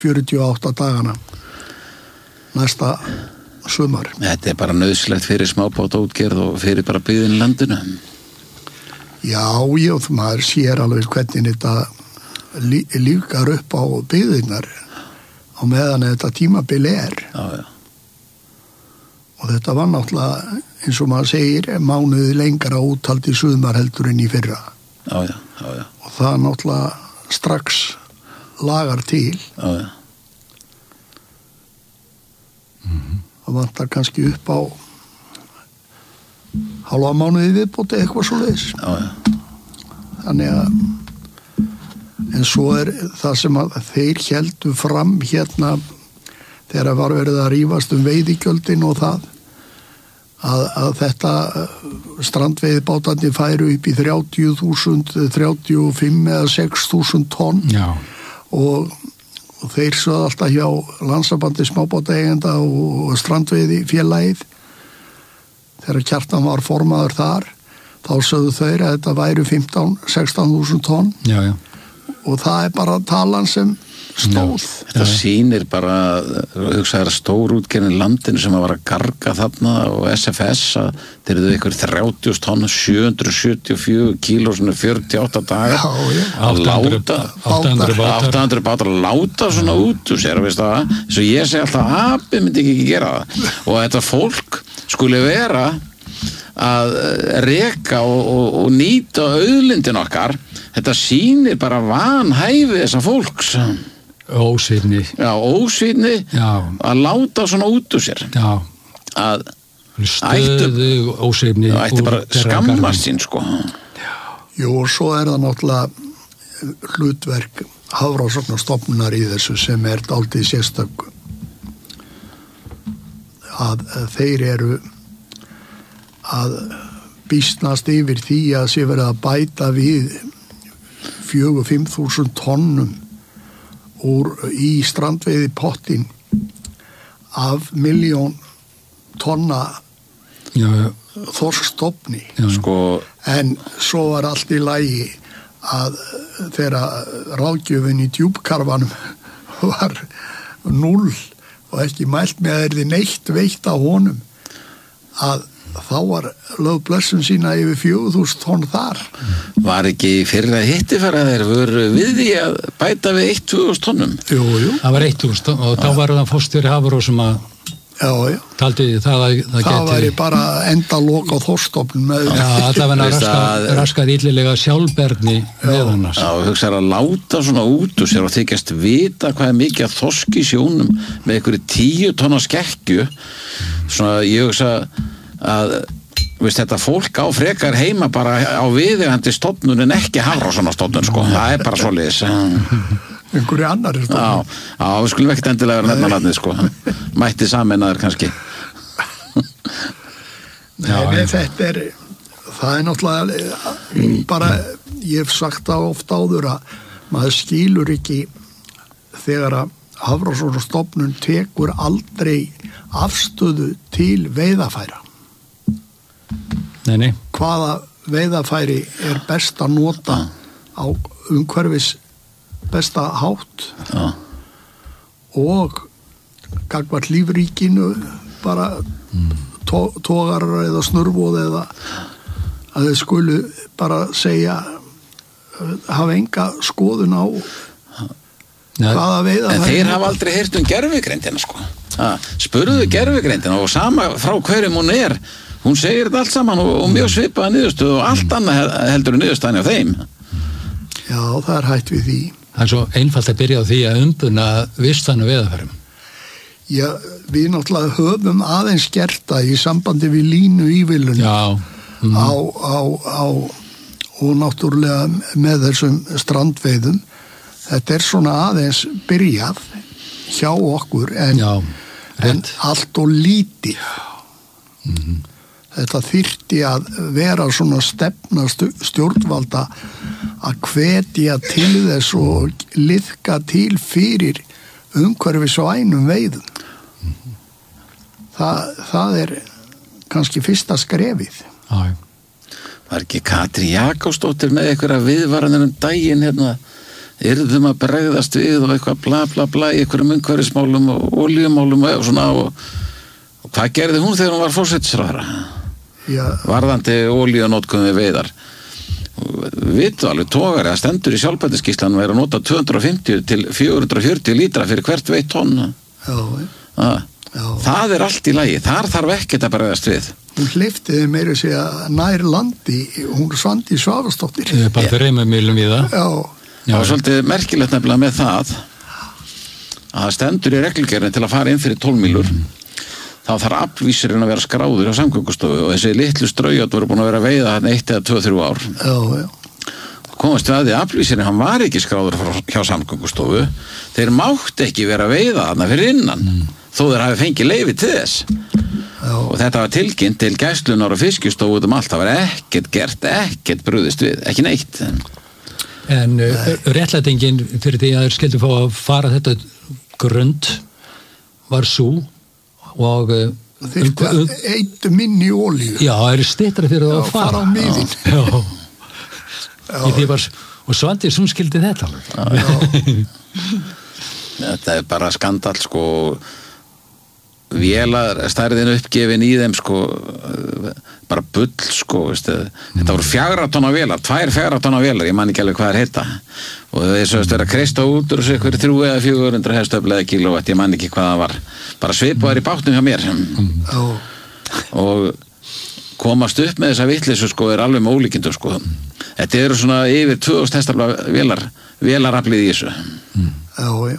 48 dagana næsta sumar. Þetta bara nauðslegt fyrir smábátaútgerð og fyrir bara byggðin í landinu. Já, maður sér alveg hvernig þetta lífgar upp á byggðirnar á meðan þetta tímabil Já. Og þetta var náttúrulega, eins og maður segir, mánuði lengra úthaldi sumar heldur en í fyrra. Já. Og það náttúrulega strax lagar til. Já. Það vantar kannski upp á hálfa mánuði viðbóti eitthvað svoleiðis. Já. Þannig að en svo það sem að þeir héldu fram hérna þegar var verið að rífast veiðigjöldin og það að þetta strandveiðibátandi færu upp í 30.000, 35 eða 6.000 tonn. Já. Og þeir sögðu alltaf hjá Landssambandi smábátaeigenda og strandveiði félagið þegar Kjartan var formaður þar þá sögðu þeir að þetta væru 15-16.000 tonn. Já. Og það bara talan sem stóð. Þetta sýnir bara hugsaðar stórútgerðin landinu sem að var að garga þarna og SFS að þeir eru ykkur 30 tonn 774 kíló 48 dagar að láta 800 bátar að láta svona út úr sér, veist það, svo ég segi alltaf apið myndi ekki gera það og þetta fólk skuli vera að reka og nýta auðlindin okkar. Þetta sýnir bara vanhæfi þessa fólks. Ósvífni. Já, ósvífni. Já. Að láta svona út úr sér. Já. Að stöðu ósvífni. Það ætti bara skammast sín, sko. Jú, og svo það náttúrulega hlutverk Hafrannsóknastofnunar í þessu sem dálítið sérstök. Að þeir eru að býstnast yfir því að sé verið að bæta við 4-5 þúsund tonnum í strandveiði pottin af 1.000.000 tonna þorskstofni. Sko. En svo var allt í lagi að þegar ráðgjöfin í djúpkarfanum var 0 og ekki mælt með að þeirði neitt veitt á honum að þá var lögð blessun sína yfir 4.000 tonn þar. Var ekki fyrra hittifæra þeir voru við því að bæta við 1.000 tonnum? Jú. Það var 1.000 og þá var það fórstjóri Hafró sem að taldi það að það geti... Það væri bara endalok á þorskstofnum með... Já, allavega raskað illilega sjálfberni með annars. Já, hugsaður að láta svona út og sér og þykjast vita hvað mikið að þorski í sjónum með einhverju 10 tonna skekkju. Svona, ég hugsa að þetta fólk á frekar heima bara á viðeigandi stofnun en ekki Hafrannsóknastofnun, sko. Það bara svoleiðis. Einhverju annarri stofnun. Já, við skulum ekkert endilega vera nefnarnatnið, sko. Mætti sameinaður kannski. Nei, þetta það náttúrulega bara, ég hef sagt það oft áður að maður skilur ekki þegar að Hafrannsóknastofnun tekur aldrei afstöðu til veiðafæra. Nei. Hvaða veiðafæri best að nota á umhverfis besta hátt og gagnvart lífríkinu bara togarar eða snurvoð eða að þeir skulu bara segja hafa enga skoðun á hvaða veiðafæri. En þeir hafa aldrei heyrt gervigreindina, sko. Spurðu gervigreindina og sama frá hverjum hún hún segir þetta allt saman og mjög svipaða niðurstöðu og allt annað heldur niðurstaðan á þeim. Já, það hætt við því. Það svo einfalt að byrja á því að umbuna vistvænu veiðarfærum. Já, við náttúrulega höfum aðeins gert það í sambandi við línu ívilun og náttúrulega með þessum strandveiðum. Þetta svona aðeins byrjað hjá okkur en allt og lítið. Þetta þyrfti að vera svona stefna stjórnvalda að hvetja til þess og liðka til fyrir umhverfisvænum veiðum. Það kannski fyrsta skrefið. Var ekki Katrín Jakobsdóttir með einhverja viðvaranir daginn hérna yrðum að bregðast við og eitthvað bla bla bla í einhverjum umhverfismálum og olíumálum og svona og hvað gerði hún þegar hún var forsætisráðherra? Varðandi olíunótkun við veiðar. Vitu alveg togari að stendur í sjálfbætisskýrslanum að nota 250 til 440 lítra fyrir hvert veitt tonn. Það allt í lagi, þar þarf ekkert að bregðast við. Hún hleyptiði meira sig að nær landi, hún Svandi Svavarsdóttir. Bara þreymur milum í það. Já, og svolítið merkilegt nefnilega með það að stendur í reglugerðinni til að fara inn fyrir 12 mílur þá þarf aflvísirinn að vera skráður á Samgöngustofu og þessi litlu straujátt voru búin að vera að veiða hann 1 eða 2-3 ár. Komast við að því aflvísirinn, hann var ekki skráður hjá Samgöngustofu, þeir mátt ekki vera að veiða hann fyrir innan, þó þeir hafi fengið leyfi til þess. Og þetta var tilkynnt til Gæslunar og Fiskistofu allt, það var ekkert gert, ekkert brugðist við, ekki neitt. En réttlætingin fyrir því að þeir skildu fá að fara þetta grund var sú og eitt minni olíu. Já, það er styttra fyrir það að fara á miðin. Og Svandís, hún skildi þetta. Þetta er bara skandal, sko. Vélar, stærðin uppgefin í þeim, sko, bara bull, sko, veistu. Þetta voru 4 tonna vélar, 2 4 tonna vélar, ég man ekki alveg hvað heita. Og þessu vera að kreista út úr þessu ykkur 300 eða 400 hestöfla eða kílóvatt, ég man ekki hvað það var. Bara svipaðar í bátnum hjá mér. Og komast upp með þessa vitleysu, sko, alveg með ólíkindum, sko. Þetta eru svona yfir 2000 hestafla vélaraflið í þessu. Já.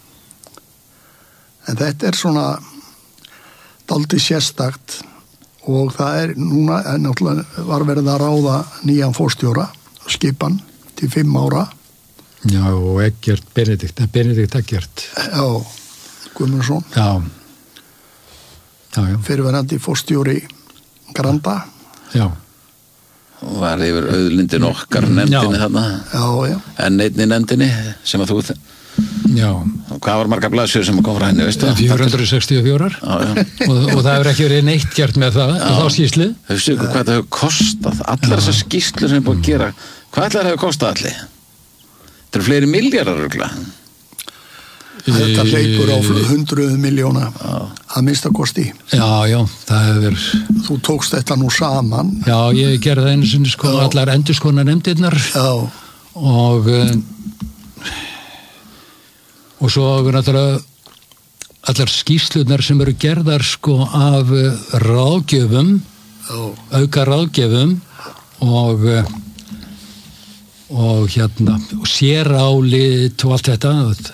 En þetta er svona dálítið sérstakt og það núna náttúrulega var verið að ráða nýjan forstjóra skipan til 5 ára. Já, og Benedikt Eggert. Já, Guðmundsson. Já. Fyrrverandi forstjóri Granda. Já. Og var yfir auðlindin okkar nefndinni þarna. Já. En einni nefndinni sem að þú... Já. Og hvað var marga blaðsjör sem kom frá henni, veistu? 464. Og það hefur ekki verið neitt gert með það í þá skýrslu. Veistu hvað það hefur kostað? Allar þessar skýrslur sem er búin að gera, hvað allar hefur kostað allir? Þetta eru fleiri milljarðar örugglega. Þetta hleypur á 100 milljóna að mista kosti. Já, það hefur... Þú tókst þetta nú saman. Já, ég gerði það einu sinni, sko, allar endurskoðunar nefndirnar. Já. Og svo náttúrulega allar skýrslunar sem eru gerðar, sko, af ráðgjöfum, auka ráðgjöfum og sérálit og allt þetta.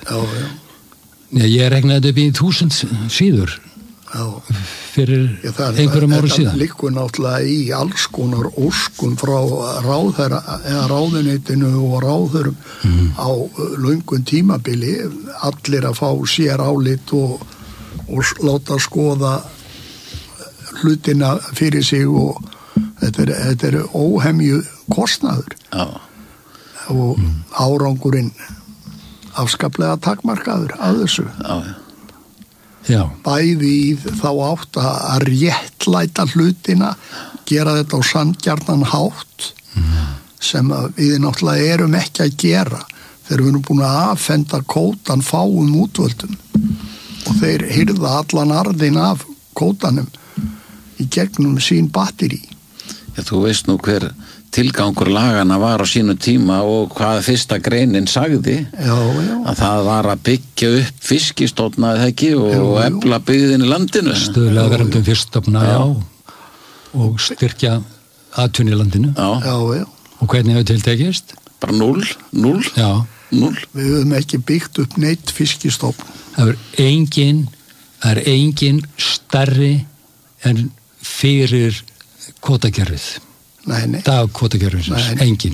Ég regnaði þetta upp í 1000 síður fyrir einhverjum árum síðan. Þetta liggur náttúrulega í alls konar óskun frá ráðherra eða ráðuneytinu og ráðherrum á löngum tímabili, allir að fá sérálit og láta skoða hlutina fyrir sig og þetta er óhemju kostnaður. Og árangurinn afskaplega takmarkaður að þessu. Já. Bæði í þá átt að réttlæta hlutina, gera þetta á sanngjarnan hátt sem við náttúrulega erum ekki að gera þegar við erum búin að afhenda kvótan fáum útvöldum og þeir hirða allan arðin af kvótanum í gegnum sín batteri. Já, þú veist nú hver tilgangur lagana var á sínu tíma og hvað fyrsta greinin sagði. Já. Að það var að byggja upp fiskistofna eða ekki og efla byggðin í landinu. Stöðlega verðum fiskstofna, já. Og styrkja atvinnu í landinu. Já. Og hvernig hefur tiltekist? Bara 0. Já. 0. Við höfum ekki byggt upp neitt fiskistofn. Það er engin stærri en fyrir kvótakerfið. Nei. Dagkvótakerfisins, engin.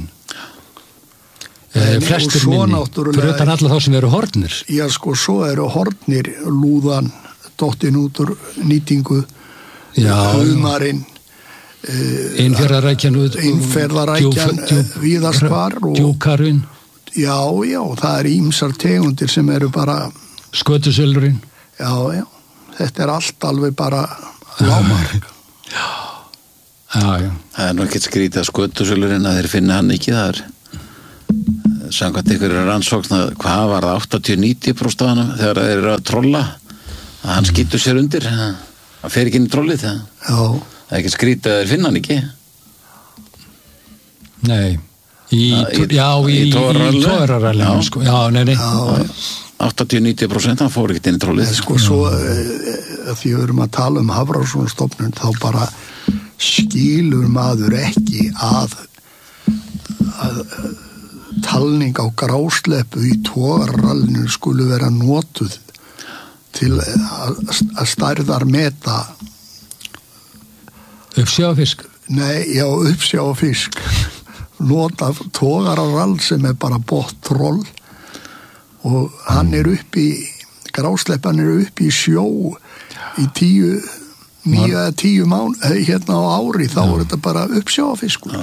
Flestir minni, fyrir utan alla þá sem eru horfnir. Já, sko, svo eru horfnir lúðan, dottin út úr nýtingu, humarinn, Einfjarðarækjan, víðast hvar. Djúkarvin. Já, það eru ýmsar tegundir sem eru bara... Skötusölurinn. Já, þetta er allt alveg bara lágmark. Já. Það er nú ekkert skrítið að skötusölurinn að þeir finna hann ekki, það samkvæmt ykkur rannsókn hvað var það 80-90% af hann þegar þeir eru að trolla að hann skýtur sér undir hann fer ekki inn í trollið það er ekki skrítið að þeir finna hann ekki Nei í tógararallinu sko. Já, nei 80-90% hann fór ekki inn í trollið sko svo því við erum að tala Hafrannsóknastofnun þá bara skilur maður ekki að talning á grásleppu í tógararallinu skulu vera notuð til að stærðar meta uppsjáfisk uppsjáfisk nota tógararall sem bara bótt troll og hann upp í grásleppan upp í sjó í 9-10 mánuði hérna á ári þá þetta bara uppsjáfiskur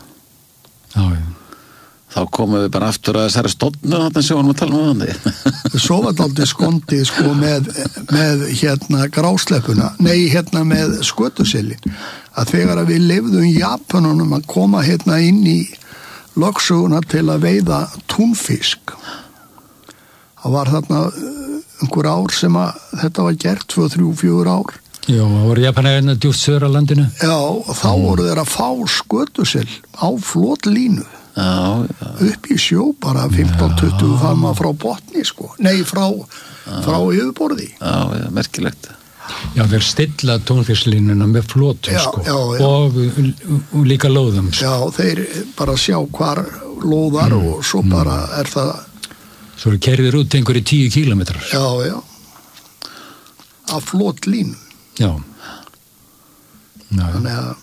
þá komum við bara aftur að þessari stofnu þarna sem vorum að tala þannig svo var þetta aldrei skondið sko með hérna grásleppuna hérna með skötusillin að þegar að við lifðum Japanunum að koma hérna inn í lögsöguna til að veiða túnfisk það var þarna einhver ár sem að þetta var gert 2, 3, 4 ár Já, það voru Japanar djúpt söður á landinu Já, og þá voru þeir að fá skötusill á flotlínu upp í sjó bara 15-20 farma frá botni sko frá yfirborði Já, merkilegt Já, þeir stilla tónfisklínuna með flótu sko og líka lóðum sko. Já, þeir bara sjá hvar lóðar og svo bara það Svo eru kerðir út einhverju 10 kilometrar Já af flotlínu Já Þannig að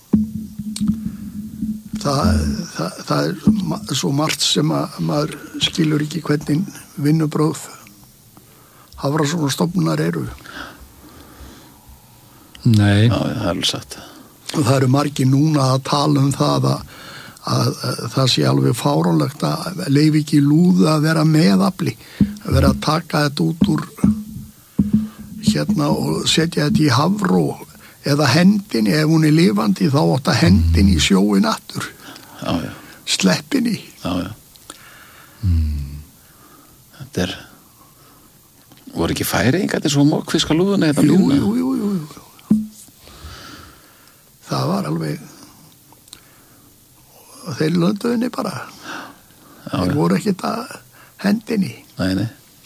það er svo margt sem að maður skilur ekki hvernig vinnubröð Hafrannsóknastofnunar eru Nei Já, það er alveg satt og það eru margir núna að tala það að það sé alveg fáránlegt að leyfi ekki lúðu að vera meðafli að vera að taka þetta út úr hérna og setja þetta í hafró eða hendinni, ef hún er lifandi þá átt að hendinni í sjóin aftur sleppinni Þetta voru ekki færingar til svo mokkfiska lúðuna Jú það var alveg og þeir lönduðinni bara þeir voru ekkert að hendinni Nei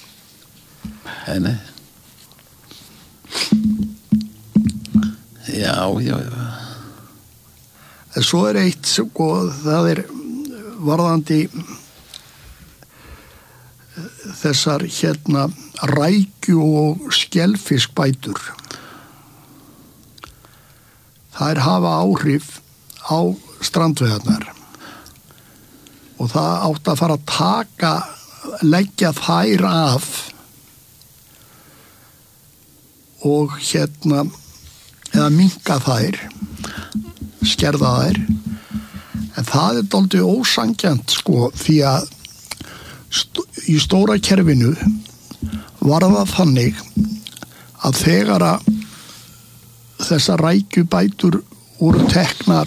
Já En svo er eitt sko, það er varðandi þessar hérna rækju og skelfiskbætur þær hafa áhrif á strandveiðarnar og það átt að fara að leggja þær af og hérna eða minnka þær skerða þær en það er dálítið ósanngjarnt sko því að í stóra kerfinu var það þannig að þegar að þessar rækjubætur voru teknar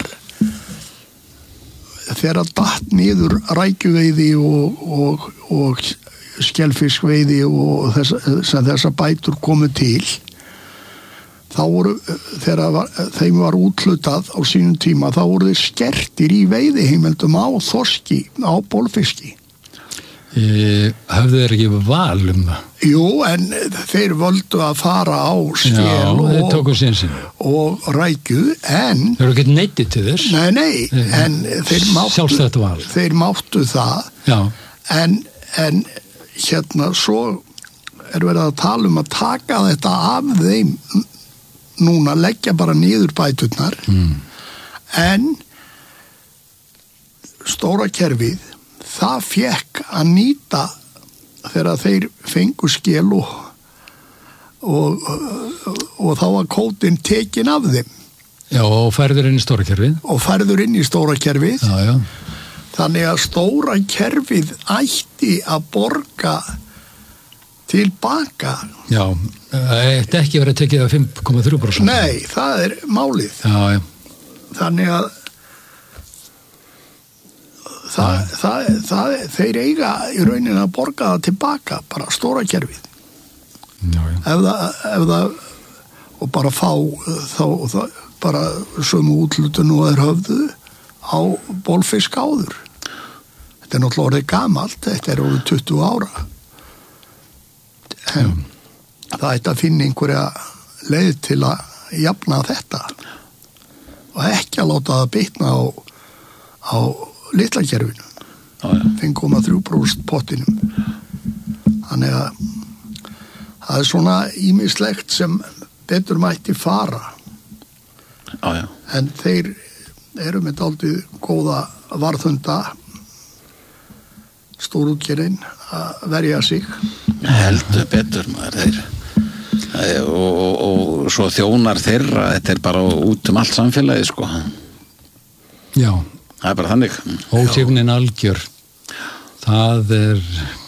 þegar að datt niður rækjuveiði og skelfiskveiði og þessar bætur komu til þá voru, þegar þeim var úthlutað á sínum tíma, þá voru þeir skertir í veiðiheimildum á þorski, á bólfiski. Höfðu þeir ekki val það? Jú, en þeir völdu að fara á skel og rækju, en þeir eru ekki neittir til þess? Nei, en þeir máttu það. Já. En hérna svo er verið að tala að taka þetta af þeim núna, leggja bara niður bæturnar en stóra kerfið það fekk að nýta þegar þeir fengu skel og þá var kvótinn tekin af þeim. Já, og færður inn í stóra kerfið. Já. Þannig að stóra kerfið ætti að borga tilbaka. Já, þetta ekki verið að tekið af 5,3%. Nei, það er málið. Já. Þannig að þeir eiga í rauninni að borga það tilbaka, bara stóra kerfið. Ef það og bara fá þá bara sömu útlutun og þeir höfðu á bolfisk áður. Þetta er náttúrulega orðið gamalt, þetta er orðið 20 ára. En það ætti að finna einhverja leið til að jafna þetta og ekki að láta það bitna á litla kerfinu. 5,3% pottinum. Þannig að það er svona ýmislegt sem betur mætti fara. En þeir eru með dálítið góða varðhunda, stórútgerðin, að verja sig. Heldur betur maður þeir. Og svo þjónar þeirra, þetta er bara út allt samfélagið, sko. Já. Það er bara þannig. Ósífnin algjör. Það er...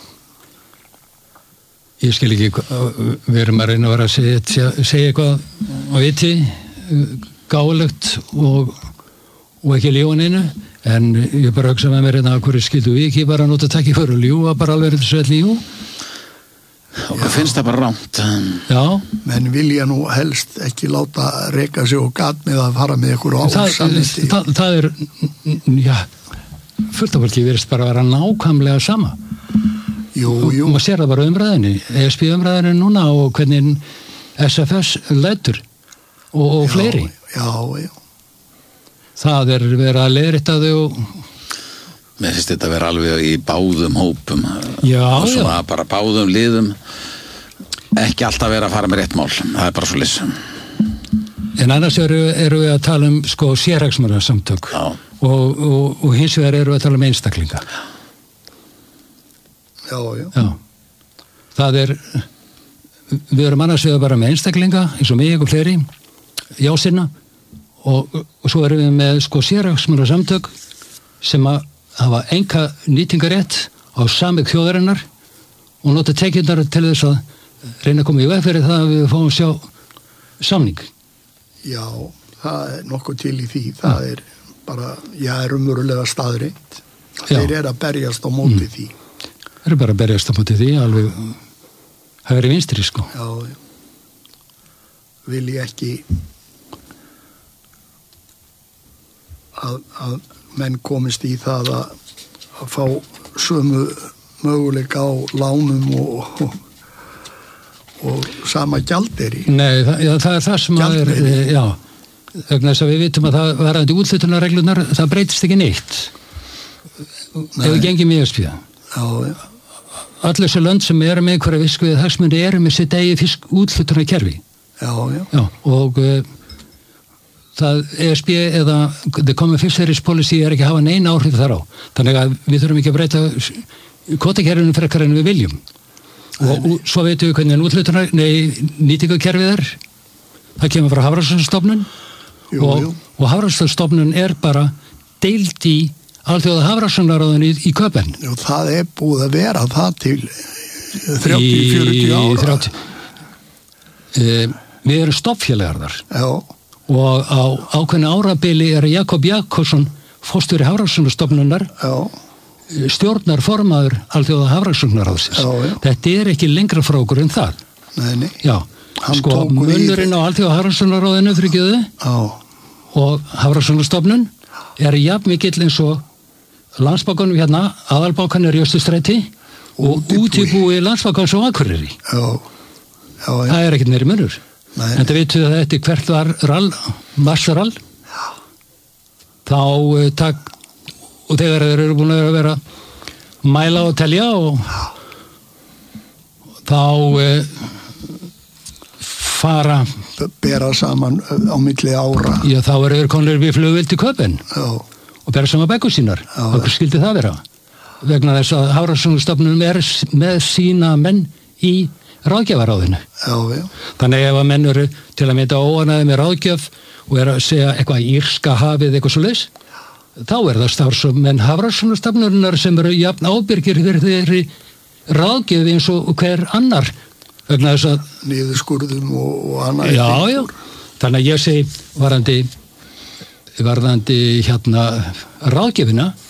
Ég skil ekki, við erum að reyna að vera að segja eitthvað á viti, gáulegt og ekki lífa neinu, en ég bara hugsa með mér að hverju skildu við ekki bara nota takk í fyrir að ljúa, bara alveg þessu að lífa. Og hvað finnst það bara rámt? Já. Menn vilja nú helst ekki láta reka sig og gat með að fara með ykkur á samnýtti. Það er, já, fullt af fólki virðist bara að vera nákvæmlega sama. Jú. Maður sér það bara umræðinni, ESB umræðinni núna og hvernig SFS lætur og fleiri. Já. Það er verið að leiðrétta þau og... Mér finnst þetta að vera alveg í báðum hópum. Já. Og svona bara báðum liðum, ekki alltaf vera að fara með rétt mál. Það er bara svo lýsum. En annars eru við að tala um sko sérhagsmunasamtök. Já. Og hins vegar eru við að tala um einstaklinga. Já. Það er, við erum annars vegar bara með einstaklinga, eins og mig og fleiri, jásinna, og svo erum við með sko sérhagsmunasamtök sem að hafa enga nýtingarétt á sameign þjóðarinnar og nota tekjurnar til þess að reyna að koma í veg fyrir það að við fáum sjá samning. Já, það er nokkuð til í því. Það er bara, er umverulega staðreitt. Þeir eru að berjast á móti því. Þeir eru bara að berjast á móti því, alveg hægri vinstri, sko. Já. Vil ég ekki að menn komist í það að fá sömu möguleika á lánum og sama gjaldeyri. Nei, það er það sem að er, já, vegna þess að við vitum að það varandi úthlutunarreglunar, það breytist ekki neitt. Ef við gengjum í ESB. Já. Allir þessi lönd sem eru með hverja fiskveiði hagsmuni eru með sitt eigi fisk úthlutunarkerfi. Já, og það ESB eða The Common Fisheries Policy er ekki að hafa neina áhrif þar á. Þannig að við þurfum ekki að breyta kvótakerfinu frekar en við viljum. Og svo veitum við hvernig nýtingakerfið er. Það kemur frá Hafrannsóknastofnun og Hafrannsóknastofnun er bara deild í alþjóða Hafrannsóknaráðinu í Köben. Já, það er búið að vera það til 30-40 ára. Við erum stofnfélagar þar. Já. Og á ákveðnu árabili er Jakob Jakobsson forstjóri Hafrannsóknastofnunar stjórnar formaður alþjóða Hafrannsóknaráðsins. Þetta er ekki lengra frá okkur en það. Nei. Já, sko munurinn á alþjóða Hafrannsóknaráðinu og Hafrannsóknastofnun er jafn mikill eins og Landsbankanum hérna, aðalbankan er í Austurstræti og útibúi Landsbankans á Akureyri. Já. Það er ekkert meiri munur. En það veitum við að þetta hvert var marsrall þá og þegar þeir eru búin að vera mæla og telja og þá fara bera saman á milli ára. Já, þá eru þeir konur við flugvél til Köben og bera saman bækur sínar. Hvað skildi það vera? Vegna þess að Hafrannsóknastofnun er með sína menn í ráðgjafaráðinu. Já. Þannig ef að menn eru til að mynda óanaði með ráðgjöf og er að segja eitthvað írska hafið eitthvað svo leys, þá er það starfsmenn Hafrannsóknastofnunar sem eru jafn ábyrgir fyrir þeirri ráðgjöf eins og hver annar vegna þess að niðurskurðum og annað. Já. Þannig að ég segi varðandi hérna ráðgjöfina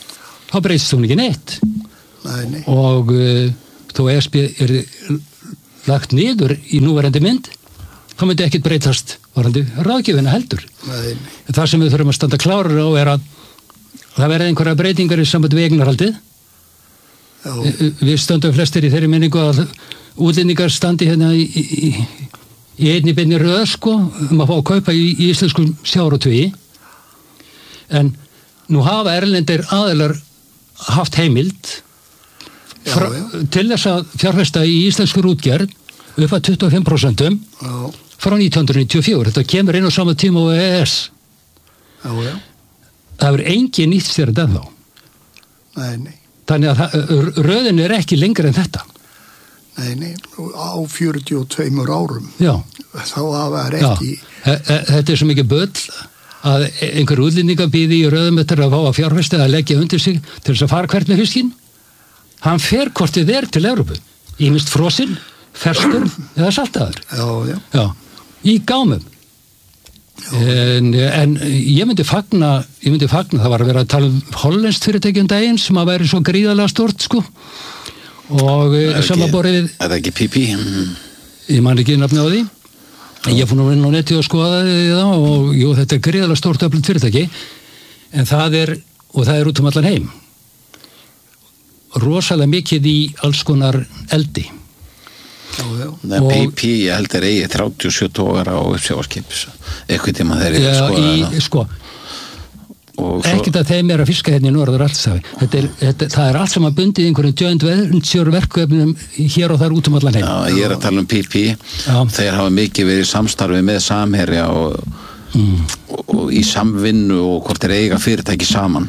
þá breytist hún ekki neitt. Nei. Og þó ESB lagt niður í núverandi mynd, þá myndi ekkert breytast varandi ráðgjöfina heldur. Nei. Það sem við þurfum að standa klárir á að það verði einhverja breytingar í samband við eignarhaldið. Við stöndum flestir í þeirri minningu að útlendingar standi hérna í einni beinni röð sko, að fá að kaupa í íslenskum sjávarútvegi. En nú hafa erlendir aðilar haft heimild til þess að fjárfesta í íslenskur útgerð upp að 25% frá 1994. Þetta kemur inn á sama tíma á EES. Já. Það er engin nýtt sér en þá. Nei. Þannig að röðin er ekki lengur en þetta. Nei, á 42 árum. Já. Þá hafa það ekki... Þetta er svo mikið böll að einhver útlendingar býði í röðum eftir að fá að fjárfesta að leggja undir sig til þess að fara hvert með fiskinn. Hann fer hvort þið til Evrópu. Ýmist frosinn, ferskur eða saltaður. Já. Í gámum. En ég myndi fagna, það var að vera að tala hollenskt fyrirtæki daginn sem að væri svo gríðarlega stort sko og samanborið Er það ekki PP? Ég man ekki nafni á því ég fór nú inn á neti og skoðaði það og jú, þetta er gríðarlega stort öflugt fyrirtæki en það er út allan heim rosalega mikið í alls konar eldi PP, ég held er eigi 37 tógar á uppsjávarskip eitthvað tíma þeir sko ekkert að þeim að fiska hérna í norður allsafi það er allt sem að bundið einhverjum joint venture verkefnum hér og þar út allan heim. Já, ég að tala PP þeir hafa mikið verið í samstarfi með Samherja og í samvinnu og hvort þeir eiga fyrirtæki saman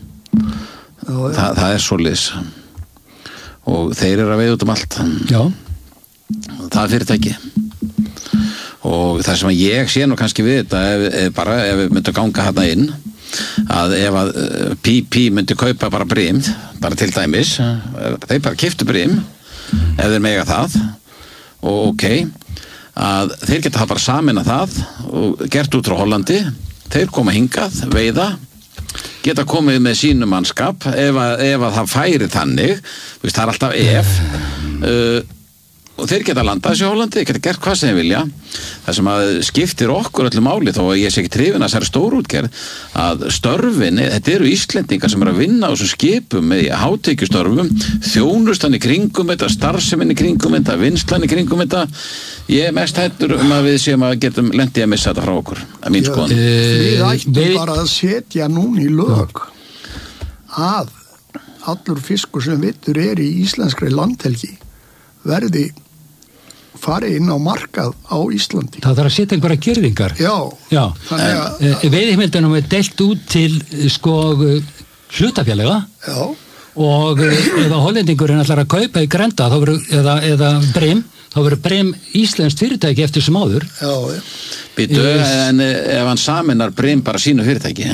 það er svoleiðis og þeir að veiða út allt það er fyrirtæki og það sem ég sé nú kannski við þetta ef við myndum ganga hérna inn að ef að PP myndi kaupa bara brim, bara til dæmis þeir bara keyptu brim ef þeir mega það og að þeir geta það bara samina það og gert út frá Hollandi þeir koma hingað, veiða geta komið með sínum mannskap ef að það færi þannig það er alltaf ef og þeir geta landað þessi Hollandi, þeir geta gert hvað sem þeir vilja það sem að skiptir okkur öllu máli þó að ég sé ekki trefin að þessari stórútgerð að störfin, þetta eru Íslendingar sem eru að vinna á þessum skipum með hátekjustörfum, þjónustan í kringum þetta, starfsemin í kringum þetta vinslan í kringum þetta ég er mest hættur að við séum að getum lendið að missa þetta frá okkur, að mín skoðan Við ættum bara að setja núna í lög að allur fiskur sem vittur er í íslenskri landhelgi verði farið inn á markað á Íslandi. Það þarf að setja einhverja girðingar. Já. Veiðiheimildunum er deilt út til hlutafélaga. Já. Og ef hollendingurinn ætlar að kaupa í Grenda eða Brim, þá verður Brim íslenskt fyrirtæki eftir sem áður. Já. Býtu, en ef hann saminar Brim bara sínu fyrirtæki.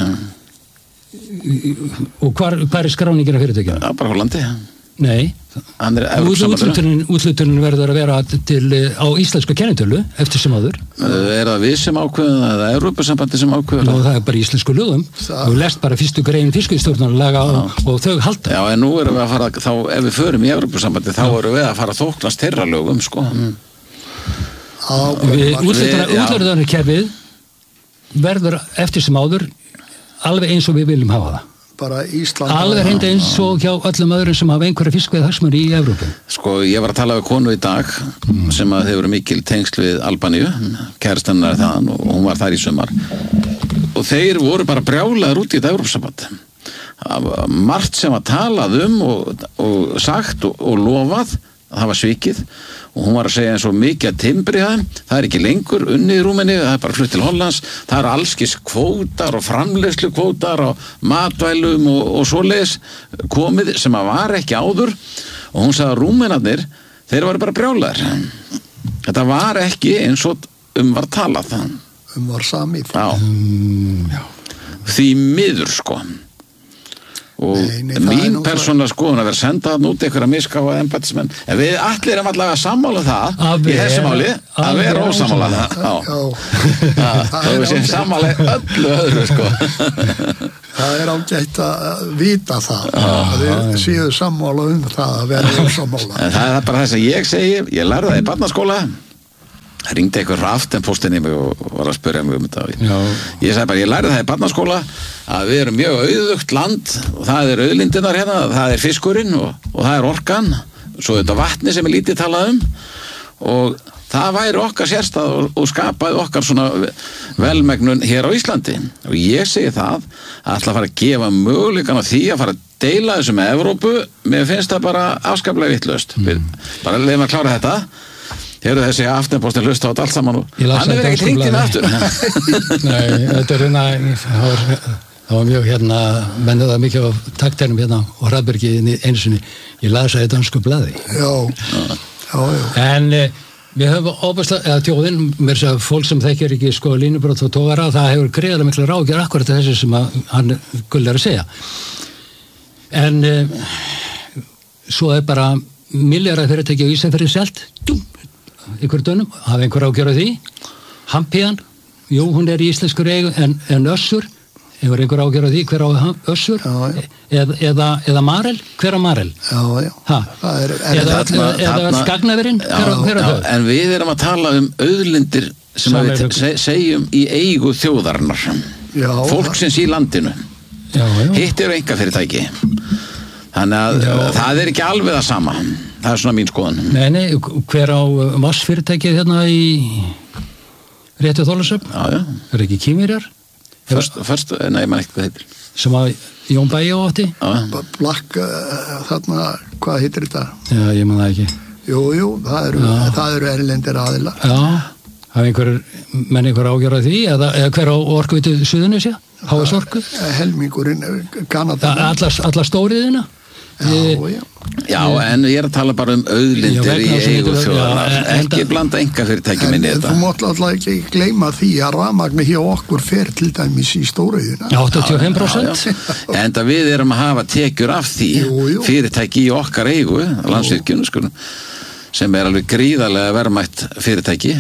Og hvar er skráningin af fyrirtækinu? Já, bara Hollandi. Nei, útlutunin verður að vera á íslensku kennitölu eftir sem áður. Er það við sem ákveðum eða Evrópusambandi sem ákveður? Nú, það er bara íslensku lögum. Þú lest bara fyrstu grein fiskveiðistjórnarlaga og þau halda. Já, en nú erum við að fara, þá ef við förum í Evrópusambandi, þá erum við að fara að þóknast þeirra lögum, sko. Útlutunarkerfið verður eftir sem áður alveg eins og við viljum hafa það. Alveg reynda eins og hjá öllum öðrum sem hafa einhverja fiskveiðhagsmuni í Evrópu. Sko, ég var að tala við konu í dag sem að hefur mikil tengsl við Albaníu, kærastannar þaðan og hún var þar í sumar og þeir voru bara brjálaðir út í þetta Evrópusamband. Margt sem að talað og sagt og lofað það var svikið og hún var að segja eins og mikið að timbri það er ekki lengur unnið í Rúmeníu, það er bara flutt til Hollands, það er allskis kvótar og framleiðslu kvótar og matvælum og svoleiðis komið sem að var ekki áður og hún sagði að Rúmenarnir þeir varu bara brjálaðir þetta var ekki eins og var talað var samið Já. Því miður sko og mín persónulega skoðun að vera sendað út einhverja misgáfa embættismenn, en við allir erum allavega sammála það í þessu máli að vera ósammála það við séum sammála öllu öðru sko. Það ágætt að vita það að við séum sammála það að vera ósammála. En það bara þess að ég segi, ég lærði það í barnaskóla, ringdi einhver Aftenpostin í mig og var að spyrja mig þetta. Ég sagði bara, ég lærði það í barnaskóla að við erum mjög auðugt land og það auðlindirnar hérna, það fiskurinn og það orkan, svo þetta vatni sem lítið talað og það væri okkar sérstað og skapaði okkar svona velmegnun hér á Íslandi og ég segi það að ætla að fara að gefa möguleikan á því að fara að deila þessu með Evrópu, mér finnst það bara afskaplega vitlaust. Bara leiðum að klára þetta. Hérðu þessi Aftenpostin hlusta á þetta allt saman og hann hefur ekkert hringt inn aftur. Nei, þetta það var mjög mennið það mikið á takternum og Hraðbergi einu sinni, ég las það í dansku blaði. Já. En við höfum óbærslega, eða þjóðin, mér sé að fólk sem þekkir ekki sko línubrot og tógara, það hefur greiðlega mikla ráðgjör akkurat þessi sem hann Gull að segja. En svo bara milljarðar fyrirtæki á Ísafirði selt, ykkur dönum, hafa einhver ágjör á því, Hampiðan, jú, hún í íslenskur eigu, en Össur, hefur einhver ágjör á því, hver á Össur, eða Marel, hver á Marel? Já. Eða Skagnaverinn, hver á þau? En við erum að tala auðlindir sem við segjum í eigu þjóðarinnar, fólksins í landinu. Hitt eru einkafyrirtæki. Þannig að það ekki alveg það sama. Það svona mín skoðun. Nei, hver á massfyrirtækið hérna í réttu Þorlákshöfn? Já. Ekki Kýmverjar? Nei, maður ekki hvað heitir. Sem að Jón Bæjó átti? Black, þarna, hvað heitir þetta? Já, ég man það ekki. Jú, það eru erlendir aðilar. Já, hafa menn einhver ágjör á því? Eða hver á Orkuveitu Suðurnesja? HS Orku? Helmingurinn, Kanada. Alla stóriðina? Já, en ég að tala bara auðlindir í eigu þjóðarinnar, ekki blanda einkafyrirtæki minni þetta. Þú mátt alltaf ekki gleyma því að rafmagni hjá okkur fer til dæmis í stóriðina. 85%. Enda við erum að hafa tekjur af því fyrirtæki í okkar eigu, Landsvirkjun, sem alveg gríðarlega verðmætt fyrirtæki.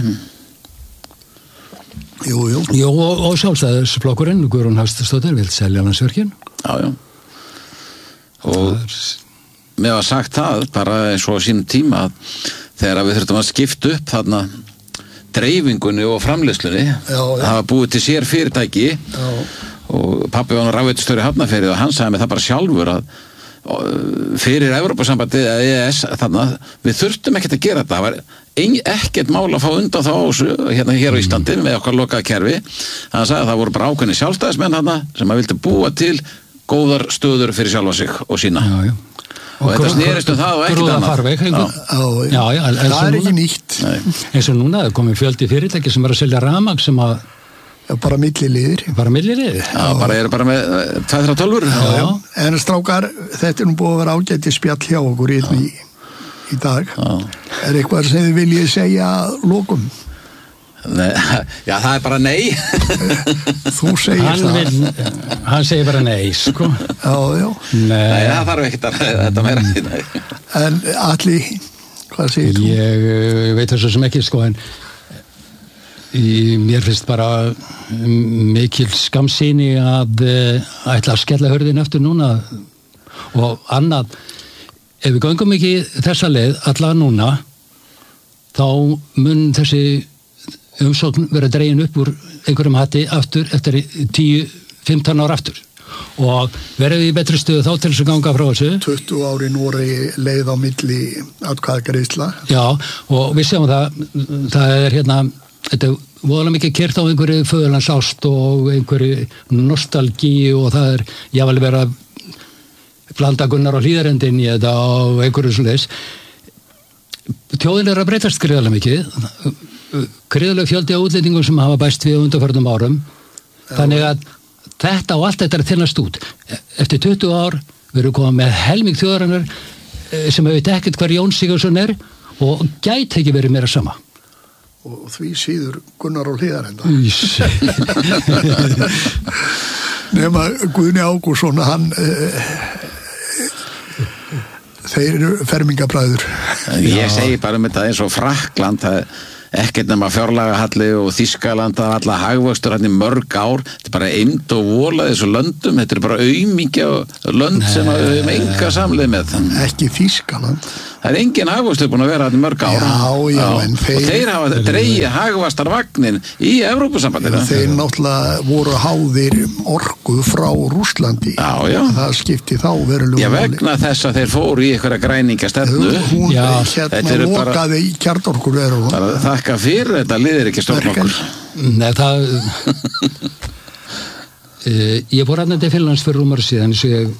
Jú. Og Sjálfstæðisflokkurinn, Guðrún Hafsteinsdóttir, vill selja Landsvirkjun. Já. Og mér var sagt það bara eins og á sínum tíma að þegar við þurftum að skipta upp þarna dreifingunni og framleiðslunni, það var búið til sér fyrirtæki og pabbi var rafveitustjóri í Hafnarfirði og hann sagði mig það bara sjálfur að fyrir Evrópusambandið eða EES þarna, við þurftum ekkert að gera þetta, það var ekkert mál að fá undan þá hérna hér á Íslandi með okkar lokaða kerfi. Hann sagði að það voru bara ákveðnir sjálfstæðismenn þarna sem að vildi búa til góðar stöður fyrir sjálfa sig og sína. Og þetta snerist það og ekkert annað. Það ekki nýtt. Eins og núna er komið fjöldi fyrirtæki sem að selja rafmagn sem að bara milliliðir. Já, eru bara með 2-3 tölvur. Já. En strákar, þetta nú búið að vera ágæti spjall hjá okkur í dag. Eitthvað sem þið viljið segja lokum? Nei, já, það bara nei. Þú segir hann segir bara nei, sko. Já. Nei, það þarf ekkert að þetta meira. En Atli, hvað segir þú? Ég veit þessu sem ekki, sko, en mér finnst bara mikil skammsýni að ætla að skella hörðin eftir núna og annað, ef við göngum ekki þessa leið alla núna, þá mun þessi umsókn vera dregin upp úr einhverjum hatti aftur eftir 10-15 ár aftur og verðum við í betri stöðu þá til þess að ganga frá þessu 20 ári Noregi leið á milli atkvæðagreiðsla. Já, og við sjáum það hérna, þetta voðalega mikið kert á einhverju föðurlandsást og einhverju nostalgíu og það jáfnvel verið að blanda Gunnar á Hlíðarendin í þetta og einhverju svoleiðis. Þjóðin að breytast gríðarlega mikið, gríðarlega fjöldi á útlendingum sem hafa bæst við undanförnum árum. Þannig að þetta og allt þetta er þinnast út. Eftir 20 ár verður komað með helming þjóðarinnar sem veit ekkert hver Jón Sigurðsson og gæti ekki verið meira sama. Og því síður Gunnar á Hlíðarenda. Nema Guðni Ágússon, hann þeir eru fermingabræður. Ég segi bara þetta eins og Frakkland, ekkert nema fjárlagahalli og Þýskaland að alla hagvöxtur hann í mörg ár, þetta bara eymd og vola þessu löndum, þetta bara aumingja lönd sem við höfum enga samleið með. Ekki Þýskaland. Það engin hagvöxtur búin að vera hann í mörg ár. Já, en og þeir hafa dregið hagvaxtarvagnin í Evrópusambandinu. Þeir náttúrulega voru háðir orku frá Rússlandi. Já. Það skipti þá verulega máli. Vegna þess að þeir fóru í einhverja græningastefnu. Hún lokaði í kjarnorkuveru. Þakka fyrir, þetta liðir ekki stórnokkur. Nei, það ég fór hérna til Finnlands fyrir rúmar síðan eins og ég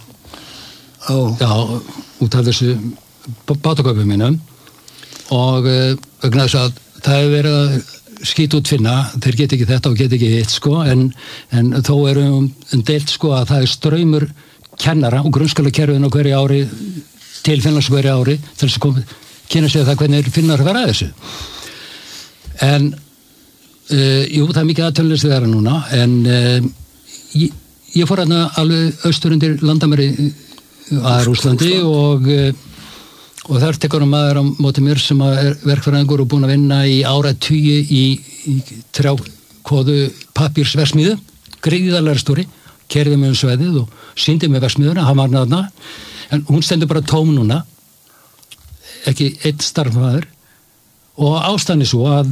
út af þessu bátaköpum mínum og vegna þess að það hefur verið að skýta út Finna, þeir get ekki þetta og get ekki hitt sko, en þó deilt sko að það straumur kennara og grunnskólakerfin á hverju ári til Finnlands hverju ári til þess að kynna sig það hvernig Finnar vera að þessu. En jú, það mikið aðtölulegst þeirra núna, en ég fór hérna alveg austur undir landamæri að Rússlandi og þar tekur maður á móti mér sem er verkfræðingur og búin að vinna í áratugi í trjákvoðu pappírsversmiðu, gríðarlega stóri, kerði með sveðið og sýndi með versmiðuna, hann var þarna, en hún stendur bara tóm núna, ekki einn starfmaður, og ástæðan svo að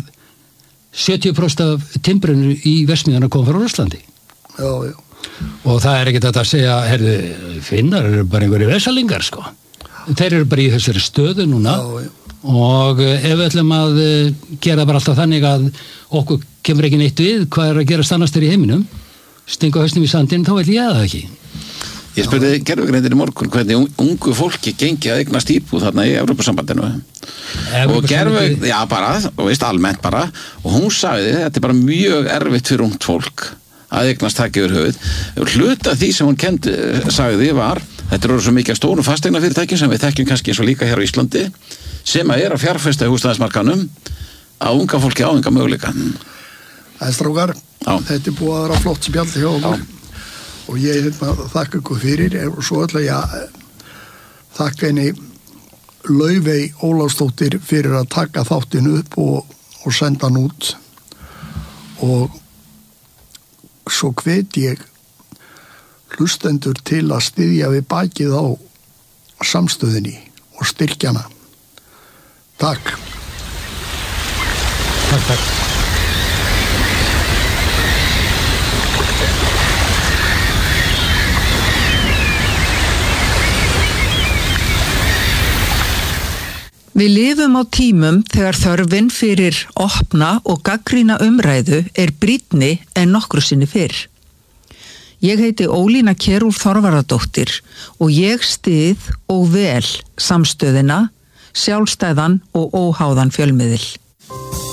70% af timbrinu í versmiðuna kom frá Rússlandi. Já. Og það er ekki þetta að segja, herðu, Finnar eru bara einhverju vesalingar, sko. Þeir eru bara í þessari stöðu núna og ef við ætlum að gera bara alltaf þannig að okkur kemur ekki neitt við hvað er að gera stannast þér í heiminum, stinga hausnum í sandinn, þá vil ég það ekki. Ég spurði gerfugreindir í morgun hvernig ungu fólki gengi að eignast íbúð þarna í Evrópusambandinu og bara, og veist almennt bara, og hún sagði þetta bara mjög erfitt fyrir ungt fólk að eignast taka yfir höfuð. Hluta því sem hún sagði var, þetta eru svo mikið stórum fasteignafyrirtækjum sem við þekkjum kannski eins og líka hér á Íslandi, sem að að fjárfesta í húsnæðismarkaðnum að unga fólki á enga möguleika. Strákar, þetta búið að vera flott spjall hjá okkur. Og ég þakka ykkur fyrir og svo ætla ég að þakka henni Laufey Ólafsdóttir fyrir að taka þáttinn upp og senda hann út og svo hvet ég hlustendur til að styðja við bakið á samstöðinni og styrkjana. Takk. Takk. Við lifum á tímum þegar þörfin fyrir opna og gagnrýna umræðu brýnni en nokkru sinni fyrr. Ég heiti Ólína Kjerúlf Þorvaradóttir og ég styð og vel samstöðina, sjálfstæðan og óháðan fjölmiðil.